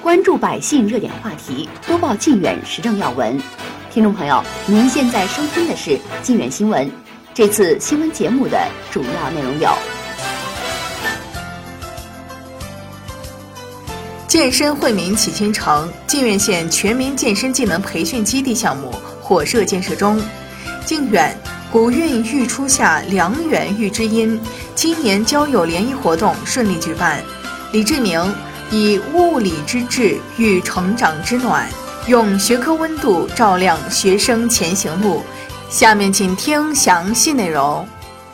关注百姓热点话题，播报靖远时政要闻。听众朋友，您现在收听的是靖远新闻。这次新闻节目的主要内容有： 健身惠民启新城，靖远县全民健身技能培训基地项目火热建设中。靖远古韵育初夏，良缘育知音，今年交友联谊活动顺利举办。李志明以物理之志育成长之暖，用学科温度照亮学生前行路。下面请听详细内容。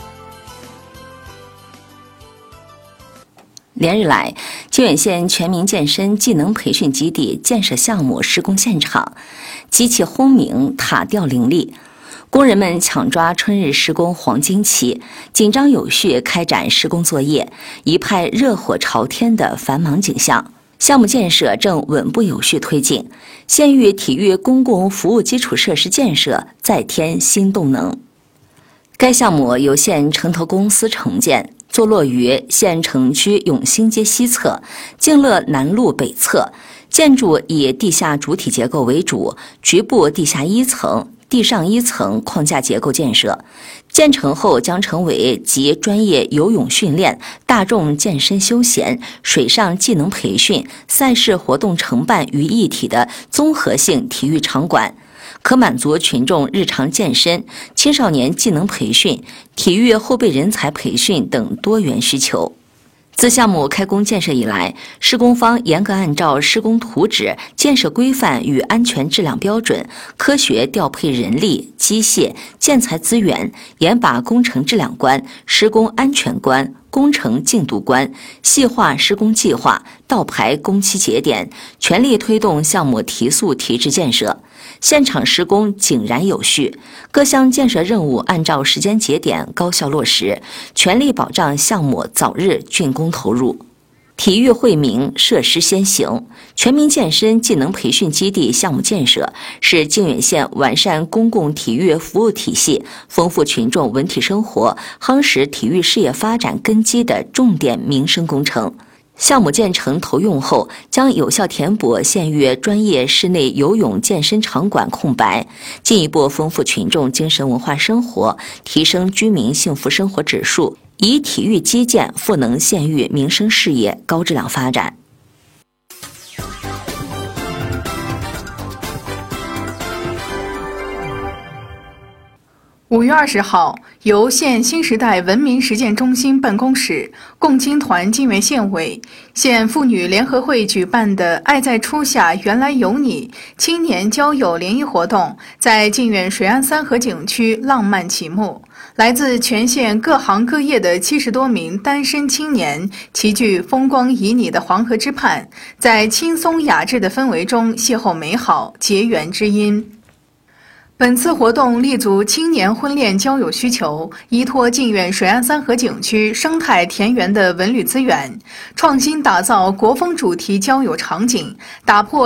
连日来，靖远县全民健身技能培训基地建设项目施工现场，机器轰鸣，塔吊林立。工人们抢抓春日施工黄金期，紧张有序开展施工作业，一派热火朝天的繁忙景象。项目建设正稳步有序推进，县域体育公共服务基础设施建设再添新动能。该项目由县城投公司承建，坐落于县城区永兴街西侧、静乐南路北侧，建筑以地下主体结构为主，局部地下一层、地上一层框架结构建设。建成后将成为集专业游泳训练、大众健身休闲、水上技能培训、赛事活动承办于一体的综合性体育场馆，可满足群众日常健身、青少年技能培训、体育后备人才培训等多元需求。自项目开工建设以来，施工方严格按照施工图纸、建设规范与安全质量标准，科学调配人力、机械、建材资源，严把工程质量关、施工安全关、工程进度关，细化施工计划，倒排工期节点，全力推动项目提速提质建设。现场施工井然有序，各项建设任务按照时间节点高效落实，全力保障项目早日竣工投入。体育惠民，设施先行。全民健身技能培训基地项目建设是靖远县完善公共体育服务体系、丰富群众文体生活、夯实体育事业发展根基的重点民生工程。项目建成投用后，将有效填补县域专业室内游泳健身场馆空白，进一步丰富群众精神文化生活，提升居民幸福生活指数，以体育基建赋能县域民生事业高质量发展。 5月20号，由县新时代文明实践中心办公室、共青团靖远县委、县妇女联合会举办的“爱在初夏，原来有你”青年交友联谊活动，在靖远水岸三河景区浪漫启幕。来自全县各行各业的70多名单身青年，齐聚风光旖旎的黄河之畔，在轻松雅致的氛围中邂逅美好，结缘知音。本次活动立足青年婚恋交友需求，依托靖远水岸三河景区生态田园的文旅资源，创新打造国风主题交友场景，打破